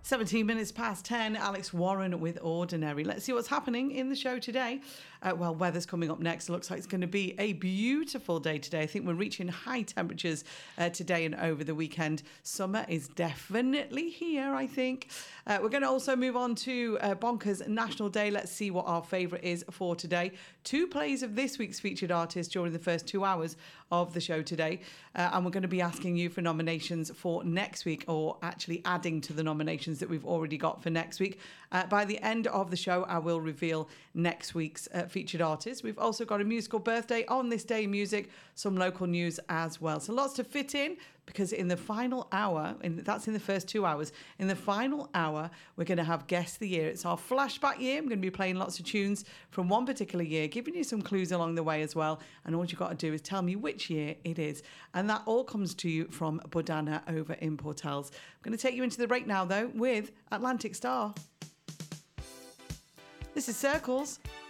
17 minutes past 10, Alex Warren with Ordinary. Let's see what's happening in the show today. Weather's coming up next. It looks like it's going to be a beautiful day today. I think we're reaching high temperatures today and over the weekend. Summer is definitely here, I think. We're going to also move on to Bonkers National Day. Let's see what our favourite is for today. 2 plays of this week's featured artist during the first 2 hours of the show today. And we're going to be asking you for nominations for next week, or actually adding to the nominations that we've already got for next week. By the end of the show, I will reveal next week's featured artist. We've also got a musical birthday on this day in music, some local news as well. So lots to fit in, because in the final hour, that's in the first 2 hours, in the final hour, we're going to have Guess the Year. It's our flashback year. I'm going to be playing lots of tunes from one particular year, giving you some clues along the way as well. And all you've got to do is tell me which year it is. And that all comes to you from Budana over in Portels. I'm going to take you into the break now, though, with Atlantic Star. This is Circles.